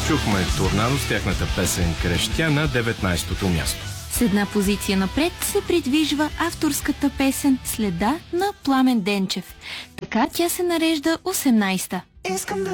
Чухме Торнадо с тяхната песен "Крещя" на 19-то място. С една позиция напред се придвижва авторската песен "Следа" на Пламен Денчев. Така тя се нарежда 18-та. Искам да